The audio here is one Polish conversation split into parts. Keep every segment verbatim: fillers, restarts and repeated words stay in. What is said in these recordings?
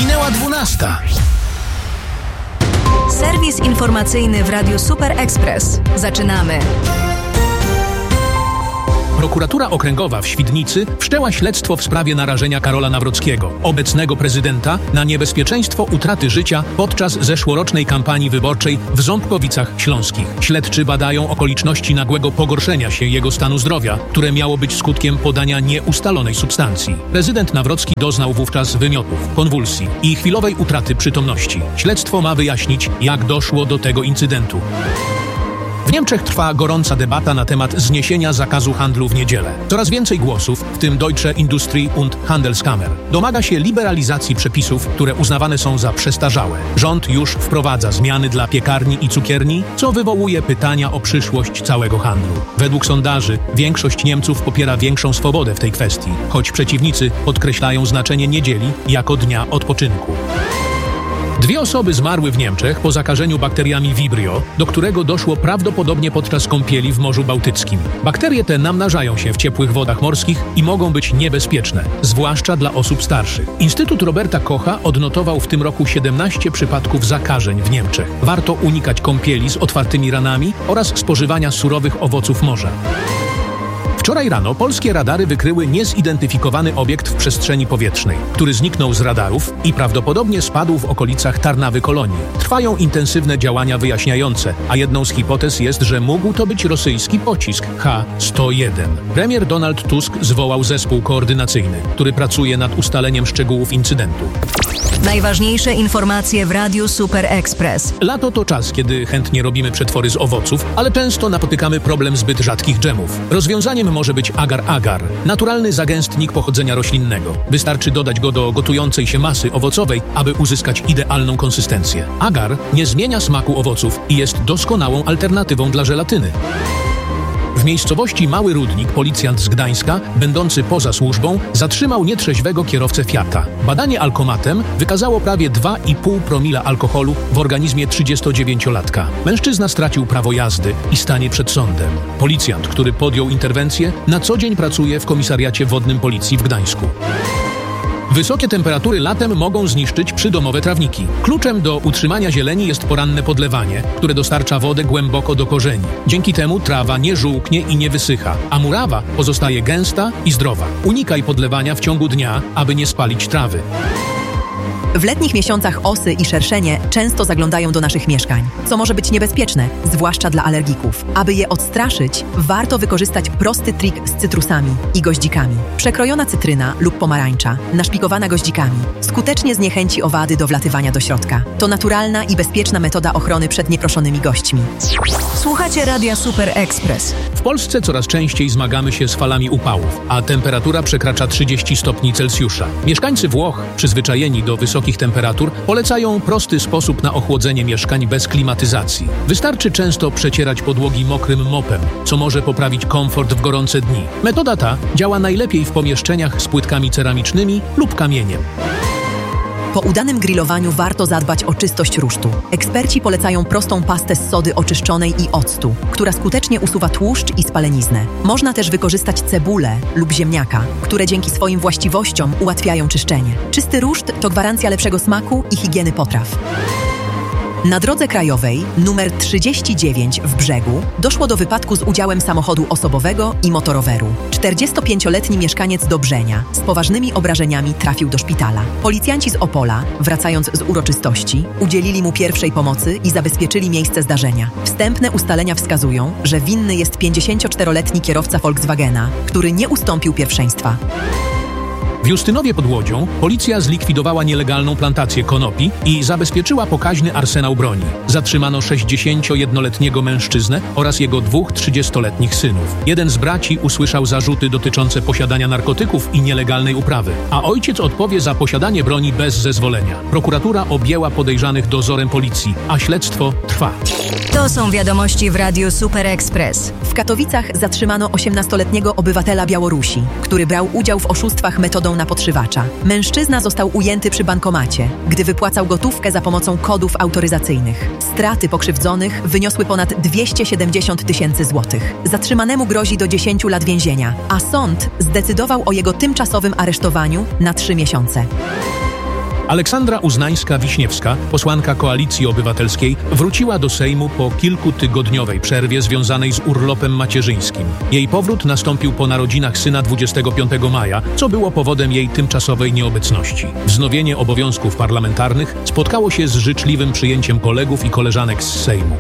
Minęła dwunasta. Serwis informacyjny w Radiu Super Express. Zaczynamy. Prokuratura Okręgowa w Świdnicy wszczęła śledztwo w sprawie narażenia Karola Nawrockiego, obecnego prezydenta, na niebezpieczeństwo utraty życia podczas zeszłorocznej kampanii wyborczej w Ząbkowicach Śląskich. Śledczy badają okoliczności nagłego pogorszenia się jego stanu zdrowia, które miało być skutkiem podania nieustalonej substancji. Prezydent Nawrocki doznał wówczas wymiotów, konwulsji i chwilowej utraty przytomności. Śledztwo ma wyjaśnić, jak doszło do tego incydentu. W Niemczech trwa gorąca debata na temat zniesienia zakazu handlu w niedzielę. Coraz więcej głosów, w tym Deutsche Industrie- und Handelskammer, domaga się liberalizacji przepisów, które uznawane są za przestarzałe. Rząd już wprowadza zmiany dla piekarni i cukierni, co wywołuje pytania o przyszłość całego handlu. Według sondaży większość Niemców popiera większą swobodę w tej kwestii, choć przeciwnicy podkreślają znaczenie niedzieli jako dnia odpoczynku. Dwie osoby zmarły w Niemczech po zakażeniu bakteriami Vibrio, do którego doszło prawdopodobnie podczas kąpieli w Morzu Bałtyckim. Bakterie te namnażają się w ciepłych wodach morskich i mogą być niebezpieczne, zwłaszcza dla osób starszych. Instytut Roberta Kocha odnotował w tym roku siedemnaście przypadków zakażeń w Niemczech. Warto unikać kąpieli z otwartymi ranami oraz spożywania surowych owoców morza. Wczoraj rano polskie radary wykryły niezidentyfikowany obiekt w przestrzeni powietrznej, który zniknął z radarów i prawdopodobnie spadł w okolicach Tarnawy Kolonii. Trwają intensywne działania wyjaśniające, a jedną z hipotez jest, że mógł to być rosyjski pocisk H sto jeden. Premier Donald Tusk zwołał zespół koordynacyjny, który pracuje nad ustaleniem szczegółów incydentu. Najważniejsze informacje w Radiu Super Express. Lato to czas, kiedy chętnie robimy przetwory z owoców, ale często napotykamy problem zbyt rzadkich dżemów. Rozwiązaniem może być agar-agar, naturalny zagęstnik pochodzenia roślinnego. Wystarczy dodać go do gotującej się masy owocowej, aby uzyskać idealną konsystencję. Agar nie zmienia smaku owoców i jest doskonałą alternatywą dla żelatyny. W miejscowości Mały Rudnik policjant z Gdańska, będący poza służbą, zatrzymał nietrzeźwego kierowcę Fiata. Badanie alkomatem wykazało prawie dwa i pół promila alkoholu w organizmie trzydziestodziewięciolatka. Mężczyzna stracił prawo jazdy i stanie przed sądem. Policjant, który podjął interwencję, na co dzień pracuje w komisariacie wodnym policji w Gdańsku. Wysokie temperatury latem mogą zniszczyć przydomowe trawniki. Kluczem do utrzymania zieleni jest poranne podlewanie, które dostarcza wodę głęboko do korzeni. Dzięki temu trawa nie żółknie i nie wysycha, a murawa pozostaje gęsta i zdrowa. Unikaj podlewania w ciągu dnia, aby nie spalić trawy. W letnich miesiącach osy i szerszenie często zaglądają do naszych mieszkań, co może być niebezpieczne, zwłaszcza dla alergików. Aby je odstraszyć, warto wykorzystać prosty trik z cytrusami i goździkami. Przekrojona cytryna lub pomarańcza, naszpikowana goździkami, skutecznie zniechęci owady do wlatywania do środka. To naturalna i bezpieczna metoda ochrony przed nieproszonymi gośćmi. Słuchacie Radia Super Express. W Polsce coraz częściej zmagamy się z falami upałów, a temperatura przekracza trzydzieści stopni Celsjusza. Mieszkańcy Włoch, przyzwyczajeni do wysokich temperatur, polecają prosty sposób na ochłodzenie mieszkań bez klimatyzacji. Wystarczy często przecierać podłogi mokrym mopem, co może poprawić komfort w gorące dni. Metoda ta działa najlepiej w pomieszczeniach z płytkami ceramicznymi lub kamieniem. Po udanym grillowaniu warto zadbać o czystość rusztu. Eksperci polecają prostą pastę z sody oczyszczonej i octu, która skutecznie usuwa tłuszcz i spaleniznę. Można też wykorzystać cebulę lub ziemniaka, które dzięki swoim właściwościom ułatwiają czyszczenie. Czysty ruszt to gwarancja lepszego smaku i higieny potraw. Na drodze krajowej numer trzydzieści dziewięć w Brzegu doszło do wypadku z udziałem samochodu osobowego i motoroweru. czterdziestopięcioletni mieszkaniec Dobrzenia z poważnymi obrażeniami trafił do szpitala. Policjanci z Opola, wracając z uroczystości, udzielili mu pierwszej pomocy i zabezpieczyli miejsce zdarzenia. Wstępne ustalenia wskazują, że winny jest pięćdziesięcioczteroletni kierowca Volkswagena, który nie ustąpił pierwszeństwa. W Justynowie pod Łodzią policja zlikwidowała nielegalną plantację konopi i zabezpieczyła pokaźny arsenał broni. Zatrzymano sześćdziesięciojednoletniego mężczyznę oraz jego dwóch trzydziestoletnich synów. Jeden z braci usłyszał zarzuty dotyczące posiadania narkotyków i nielegalnej uprawy, a ojciec odpowie za posiadanie broni bez zezwolenia. Prokuratura objęła podejrzanych dozorem policji, a śledztwo trwa. To są wiadomości w Radiu Super Express. W Katowicach zatrzymano osiemnastoletniego obywatela Białorusi, który brał udział w oszustwach metodą na podszywacza. Mężczyzna został ujęty przy bankomacie, gdy wypłacał gotówkę za pomocą kodów autoryzacyjnych. Straty pokrzywdzonych wyniosły ponad dwieście siedemdziesiąt tysięcy złotych. Zatrzymanemu grozi do dziesięciu lat więzienia, a sąd zdecydował o jego tymczasowym aresztowaniu na trzy miesiące. Aleksandra Uznańska-Wiśniewska, posłanka Koalicji Obywatelskiej, wróciła do Sejmu po kilkutygodniowej przerwie związanej z urlopem macierzyńskim. Jej powrót nastąpił po narodzinach syna dwudziestego piątego maja, co było powodem jej tymczasowej nieobecności. Wznowienie obowiązków parlamentarnych spotkało się z życzliwym przyjęciem kolegów i koleżanek z Sejmu.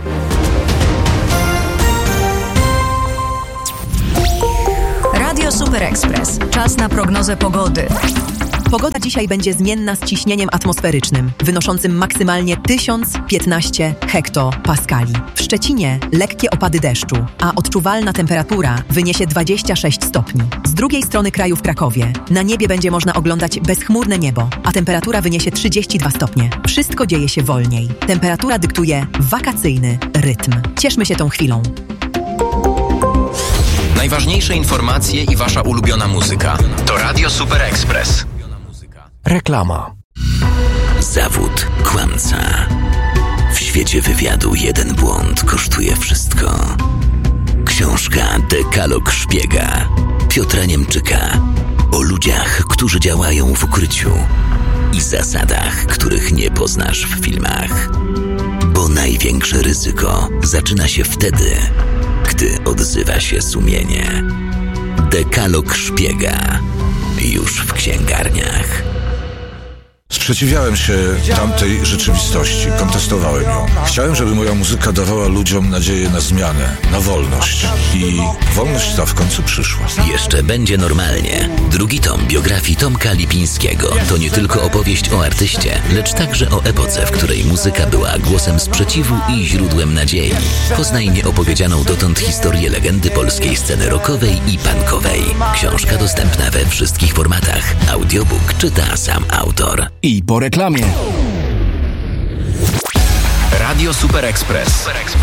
Radio Super Express. Czas na prognozę pogody. Pogoda dzisiaj będzie zmienna z ciśnieniem atmosferycznym, wynoszącym maksymalnie tysiąc piętnaście hektopaskali. W Szczecinie lekkie opady deszczu, a odczuwalna temperatura wyniesie dwadzieścia sześć stopni. Z drugiej strony kraju w Krakowie na niebie będzie można oglądać bezchmurne niebo, a temperatura wyniesie trzydzieści dwa stopnie. Wszystko dzieje się wolniej. Temperatura dyktuje wakacyjny rytm. Cieszmy się tą chwilą. Najważniejsze informacje i wasza ulubiona muzyka. To Radio Super Express. Reklama. Zawód kłamca. W świecie wywiadu jeden błąd kosztuje wszystko. Książka Dekalog szpiega Piotra Niemczyka o ludziach, którzy działają w ukryciu i zasadach, których nie poznasz w filmach. Bo największe ryzyko zaczyna się wtedy, gdy odzywa się sumienie. Dekalog szpiega już w księgarniach. Sprzeciwiałem się tamtej rzeczywistości, kontestowałem ją. Chciałem, żeby moja muzyka dawała ludziom nadzieję na zmianę, na wolność. I wolność ta w końcu przyszła. Jeszcze będzie normalnie. Drugi tom biografii Tomka Lipińskiego to nie tylko opowieść o artyście, lecz także o epoce, w której muzyka była głosem sprzeciwu i źródłem nadziei. Poznaj nieopowiedzianą dotąd historię legendy polskiej sceny rockowej i punkowej. Książka dostępna we wszystkich formatach. Audiobook czyta sam autor. I po reklamie. Radio Super Express.